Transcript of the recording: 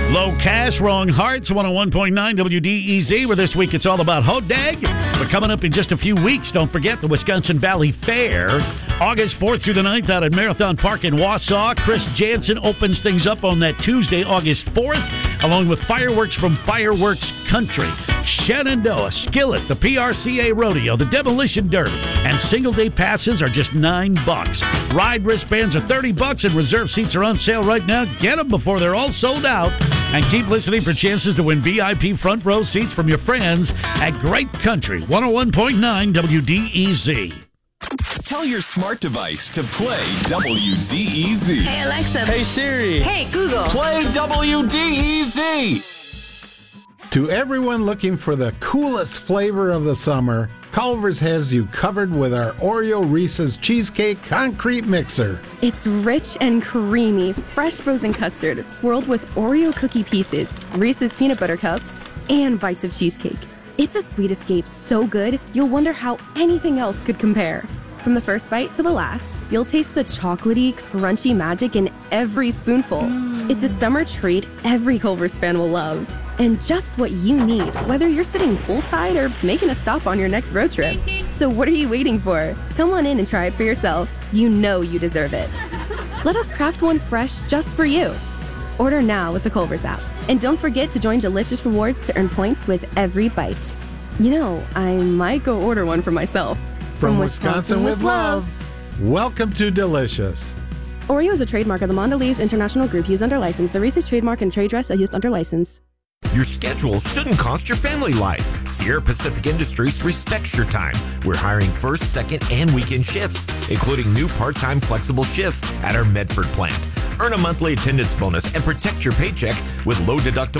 Low Cash, Wrong Hearts, 101.9 WDEZ, where this week it's all about Hodag. But coming up in just a few weeks, don't forget the Wisconsin Valley Fair, August 4th through the 9th out at Marathon Park in Wausau. Chris Jansen opens things up on that Tuesday, August 4th, along with fireworks from Fireworks Country. Shenandoah, Skillet, the PRCA Rodeo, the Demolition Derby, and single-day passes are just $9. Ride wristbands are $30, and reserve seats are on sale right now. Get them before they're all sold out. And keep listening for chances to win VIP front row seats from your friends at Great Country, 101.9 WDEZ. Tell your smart device to play WDEZ. Hey, Alexa. Hey, Siri. Hey, Google. Play WDEZ. To everyone looking for the coolest flavor of the summer, Culver's has you covered with our Oreo Reese's Cheesecake Concrete Mixer. It's rich and creamy, fresh frozen custard swirled with Oreo cookie pieces, Reese's peanut butter cups, and bites of cheesecake. It's a sweet escape so good, you'll wonder how anything else could compare. From the first bite to the last, you'll taste the chocolatey, crunchy magic in every spoonful. It's a summer treat every Culver's fan will love. And just what you need, whether you're sitting poolside or making a stop on your next road trip. So what are you waiting for? Come on in and try it for yourself. You know you deserve it. Let us craft one fresh just for you. Order now with the Culver's app. And don't forget to join Delicious Rewards to earn points with every bite. You know, I might go order one for myself. From Wisconsin with love. Welcome to Delicious. Oreo is a trademark of the Mondelez International Group used under license. The Reese's trademark and trade dress are used under license. Your schedule shouldn't cost your family life. Sierra Pacific Industries respects your time. We're hiring first, second, and weekend shifts, including new part-time flexible shifts at our Medford plant. Earn a monthly attendance bonus and protect your paycheck with low deductible